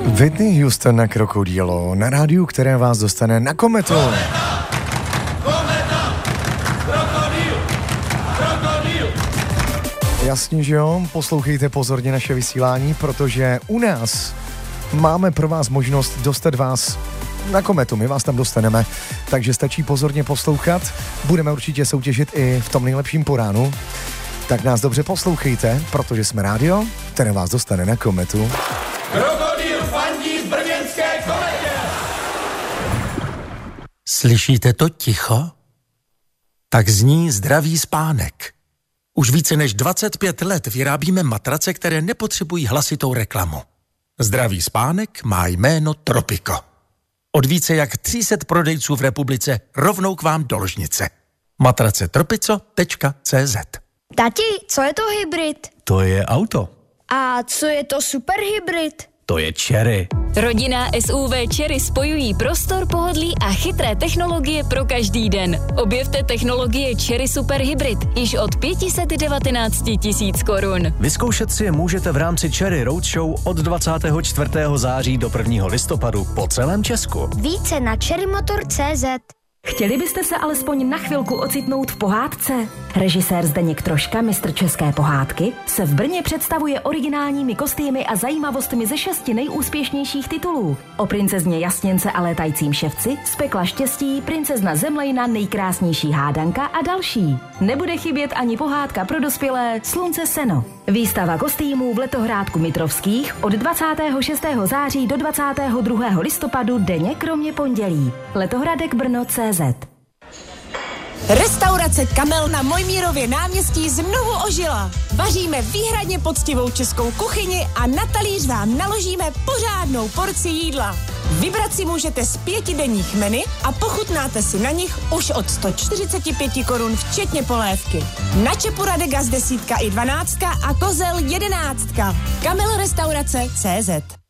Whitney Houston na Krokodilo, na rádiu, které vás dostane na kometu. Jasně, že jo, poslouchejte pozorně naše vysílání, protože u nás máme pro vás možnost dostat vás na kometu, my vás tam dostaneme, takže stačí pozorně poslouchat, budeme určitě soutěžit i v tom nejlepším poránu, tak nás dobře poslouchejte, protože jsme rádio, které vás dostane na kometu. Krokodýl fandí v brněnské kometě! Slyšíte to ticho? Tak zní zdravý spánek. Už více než 25 let vyrábíme matrace, které nepotřebují hlasitou reklamu. Zdravý spánek má jméno Tropico. Od více jak 300 prodejců v republice rovnou k vám do ložnice. Matrace tropico.cz. Tati, co je to hybrid? To je auto. A co je to superhybrid? To je Chery. Rodinná SUV Chery spojují prostor, pohodlí a chytré technologie pro každý den. Objevte technologie Chery Super Hybrid již od 519 000 korun. Vyzkoušet si je můžete v rámci Chery Roadshow od 24. září do 1. listopadu po celém Česku. Více na cherrymotor.cz. Chtěli byste se alespoň na chvilku ocitnout v pohádce? Režisér Zdeněk Troška, mistr české pohádky, se v Brně představuje originálními kostýmy a zajímavostmi ze 6 nejúspěšnějších titulů. O princezně Jasněnce a létajícím ševci, Z pekla štěstí, Princezna Zemlejna, Nejkrásnější hádanka a další. Nebude chybět ani pohádka pro dospělé Slunce seno. Výstava kostýmů v letohrádku Mitrovských od 26. září do 22. listopadu denně kromě pondělí. Letohradek Brno.cz. Restaurace Kamel na Mojmírově náměstí znovu ožila. Vaříme výhradně poctivou českou kuchyni a na talíř vám naložíme pořádnou porci jídla. Vybrat si můžete z 5denních menu a pochutnáte si na nich už od 145 korun včetně polévky. Na čepu Radega z 10 i 12 a kozel 11. Kamel restaurace CZ.